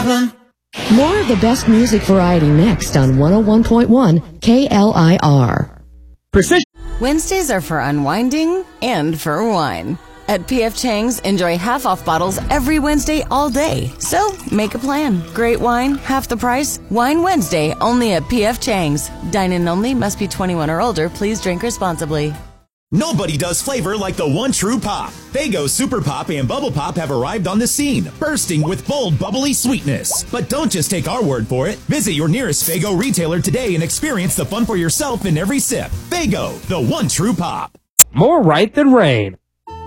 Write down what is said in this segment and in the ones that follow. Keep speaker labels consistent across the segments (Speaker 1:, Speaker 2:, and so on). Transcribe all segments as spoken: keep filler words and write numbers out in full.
Speaker 1: problem.
Speaker 2: More of the best music variety next on one oh one point one K L I R.
Speaker 3: Precision.
Speaker 4: Wednesdays are for unwinding and for wine. At P F Chang's, enjoy half-off bottles every Wednesday all day. So, make a plan. Great wine, half the price. Wine Wednesday, only at P F Chang's. Dine-in only, must be twenty-one or older. Please drink responsibly.
Speaker 5: Nobody does flavor like the one true pop. Faygo Super Pop and Bubble Pop have arrived on the scene, bursting with bold, bubbly sweetness. But don't just take our word for it. Visit your nearest Faygo retailer today and experience the fun for yourself in every sip. Faygo, the one true pop.
Speaker 3: More right than rain.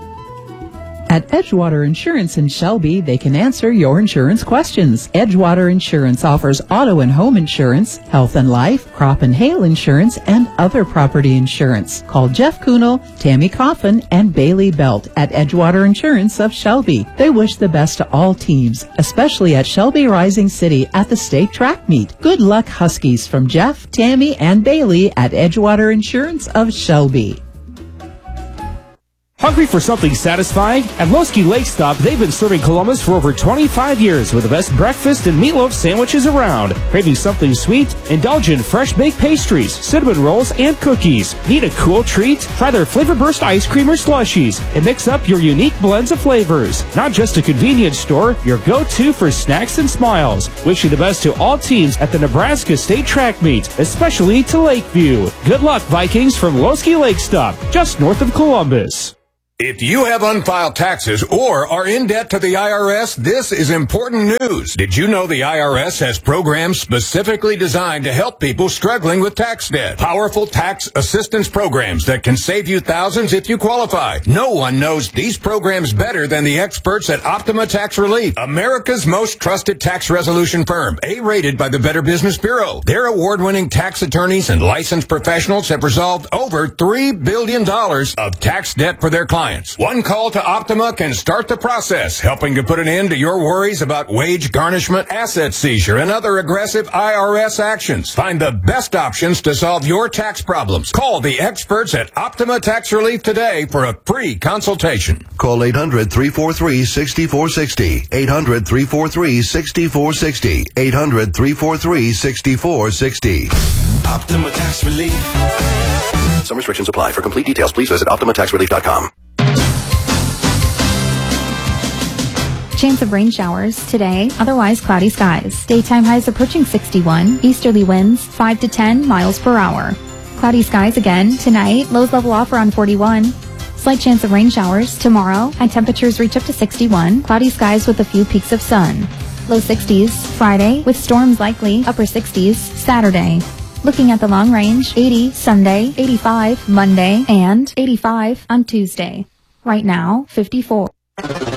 Speaker 6: At Edgewater Insurance in Shelby, they can answer your insurance questions. Edgewater Insurance offers auto and home insurance, health and life, crop and hail insurance, and other property insurance. Call Jeff Kuhnel, Tammy Coffin, and Bailey Belt at Edgewater Insurance of Shelby. They wish the best to all teams, especially at Shelby Rising City at the state track meet. Good luck, Huskies, from Jeff, Tammy, and Bailey at Edgewater Insurance of Shelby.
Speaker 3: Hungry for something satisfying? At Losky Lake Stop, they've been serving Columbus for over twenty-five years with the best breakfast and meatloaf sandwiches around. Craving something sweet? Indulge in fresh baked pastries, cinnamon rolls, and cookies. Need a cool treat? Try their Flavor Burst ice cream or slushies and mix up your unique blends of flavors. Not just a convenience store, your go-to for snacks and smiles. Wish you the best to all teams at the Nebraska State Track Meet, especially to Lakeview. Good luck, Vikings, from Losky Lake Stop, just north of Columbus.
Speaker 7: If you have unfiled taxes or are in debt to the I R S, this is important news. Did you know the I R S has programs specifically designed to help people struggling with tax debt? Powerful tax assistance programs that can save you thousands if you qualify. No one knows these programs better than the experts at Optima Tax Relief, America's most trusted tax resolution firm, A-rated by the Better Business Bureau. Their award-winning tax attorneys and licensed professionals have resolved over three billion dollars of tax debt for their clients. One call to Optima can start the process, helping to put an end to your worries about wage garnishment, asset seizure, and other aggressive I R S actions. Find the best options to solve your tax problems. Call the experts at Optima Tax Relief today for a free consultation.
Speaker 8: Call eight hundred, three four three, six four six zero. eight hundred, three four three, six four six zero. eight hundred, three four three, six four six zero.
Speaker 1: Optima Tax Relief.
Speaker 8: Some restrictions apply. For complete details, please visit optima tax relief dot com.
Speaker 9: Chance of rain showers today, otherwise cloudy skies. Daytime highs approaching sixty-one, easterly winds five to ten miles per hour. Cloudy skies again tonight, lows level off around forty-one. Slight chance of rain showers tomorrow, high temperatures reach up to sixty-one, cloudy skies with a few peaks of sun. Low sixties Friday, with storms likely, upper sixties Saturday. Looking at the long range, eighty Sunday, eighty-five Monday, and eighty-five on Tuesday. Right now, fifty-four.